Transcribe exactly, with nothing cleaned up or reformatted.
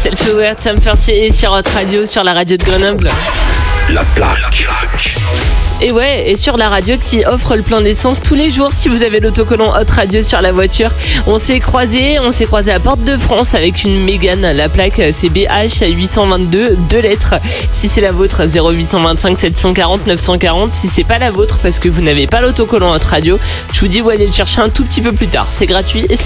Self-Aware, Tom Fortier sur Hot Radio, sur la radio de Grenoble. La plaque. Et ouais, et sur la radio qui offre le plein d'essence tous les jours si vous avez l'autocollant Hot Radio sur la voiture. On s'est croisés, on s'est croisés à Porte de France avec une Mégane. La plaque c'est B H huit cent vingt-deux, deux lettres. Si c'est la vôtre, zéro huit cent vingt-cinq sept cent quarante neuf cent quarante. Si c'est pas la vôtre parce que vous n'avez pas l'autocollant Hot Radio, je vous dis où aller le chercher un tout petit peu plus tard. C'est gratuit et c'est